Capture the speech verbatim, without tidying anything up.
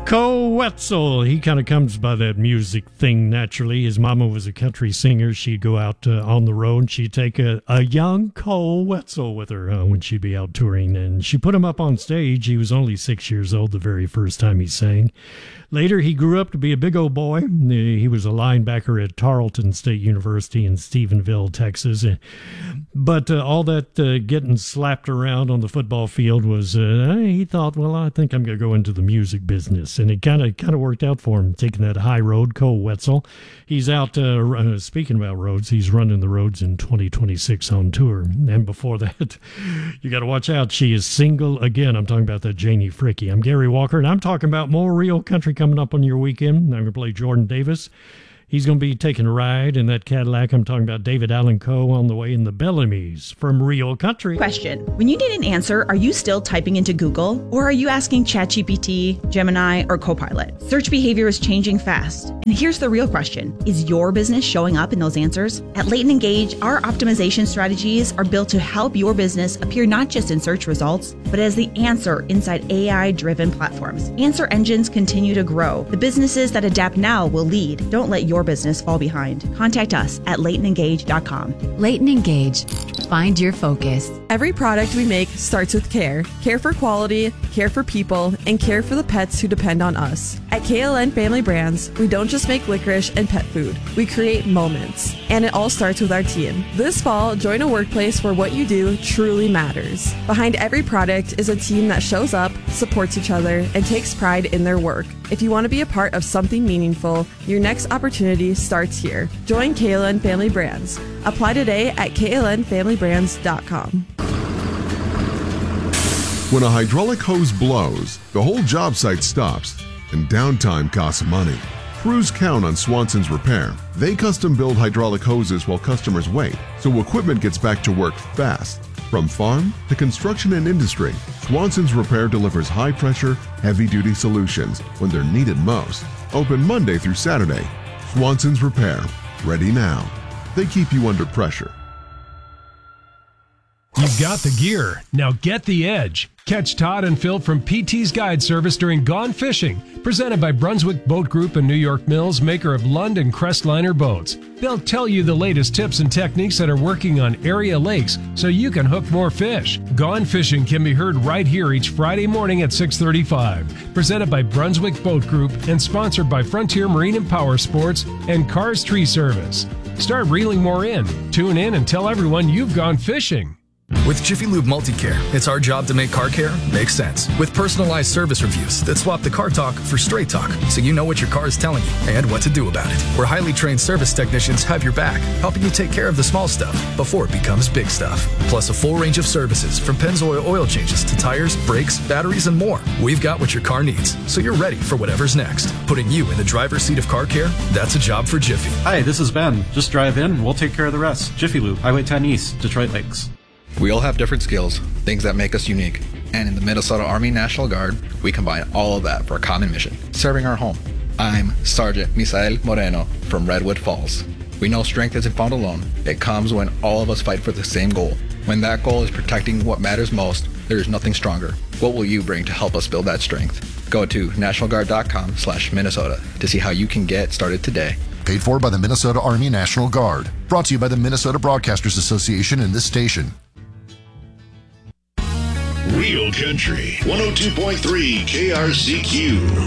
Koe Wetzel, he kind of comes by that music thing naturally. His mama was a country singer. She'd go out uh, on the road, and she'd take a, a young Koe Wetzel with her uh, when she'd be out touring. And she put him up on stage. He was only six years old the very first time he sang. Later, he grew up to be a big old boy. He was a linebacker at Tarleton State University in Stephenville, Texas. But uh, all that uh, getting slapped around on the football field was, uh, he thought, well, I think I'm going to go into the music business. And it kind of kind of worked out for him, taking that high road. Koe Wetzel, he's out, uh, uh, speaking about roads, he's running the roads in twenty twenty-six on tour. And before that, you got to watch out. She is single again. I'm talking about that Janie Fricke. I'm Gary Walker, and I'm talking about more real country coming up on your weekend. I'm going to play Jordan Davis. He's going to be taking a ride in that Cadillac. I'm talking about David Allan Coe on the way in the Bellamy's from Real Country. Question. When you need an answer, are you still typing into Google? Or are you asking ChatGPT, Gemini, or Copilot? Search behavior is changing fast. And here's the real question. Is your business showing up in those answers? At Leighton Engage, our optimization strategies are built to help your business appear not just in search results, but as the answer inside A I-driven platforms. Answer engines continue to grow. The businesses that adapt now will lead. Don't let your business fall behind. Contact us at leighton engage dot com. Leighton Engage. Find your focus. Every product we make starts with care. Care for quality, care for people, and care for the pets who depend on us. At K L N Family Brands, we don't just make licorice and pet food. We create moments. And it all starts with our team. This fall, join a workplace where what you do truly matters. Behind every product is a team that shows up, supports each other, and takes pride in their work. If you want to be a part of something meaningful, your next opportunity starts here. Join K L N Family Brands. Apply today at K L N family brands dot com. When a hydraulic hose blows, the whole job site stops, and downtime costs money. Crews count on Swanson's Repair. They custom build hydraulic hoses while customers wait, so equipment gets back to work fast. From farm to construction and industry, Swanson's Repair delivers high-pressure, heavy-duty solutions when they're needed most. Open Monday through Saturday. Swanson's Repair. Ready now. They keep you under pressure. You've got the gear. Now get the edge. Catch Todd and Phil from P T's Guide Service during Gone Fishing, presented by Brunswick Boat Group and New York Mills, maker of Lund and Crestliner boats. They'll tell you the latest tips and techniques that are working on area lakes so you can hook more fish. Gone Fishing can be heard right here each Friday morning at six thirty-five. Presented by Brunswick Boat Group and sponsored by Frontier Marine and Power Sports and Cars Tree Service. Start reeling more in. Tune in and tell everyone you've gone fishing. With Jiffy Lube Multicare, it's our job to make car care make sense. With personalized service reviews that swap the car talk for straight talk, so you know what your car is telling you and what to do about it. Where highly trained service technicians have your back, helping you take care of the small stuff before it becomes big stuff. Plus a full range of services from Pennzoil oil changes to tires, brakes, batteries, and more. We've got what your car needs, so you're ready for whatever's next. Putting you in the driver's seat of car care, that's a job for Jiffy. Hi, this is Ben. Just drive in and we'll take care of the rest. Jiffy Lube, Highway ten East, Detroit Lakes. We all have different skills, things that make us unique. And in the Minnesota Army National Guard, we combine all of that for a common mission, serving our home. I'm Sergeant Misael Moreno from Redwood Falls. We know strength isn't found alone. It comes when all of us fight for the same goal. When that goal is protecting what matters most, there is nothing stronger. What will you bring to help us build that strength? Go to national guard dot com slash Minnesota to see how you can get started today. Paid for by the Minnesota Army National Guard. Brought to you by the Minnesota Broadcasters Association and this station. Real Country, one oh two point three K R C Q.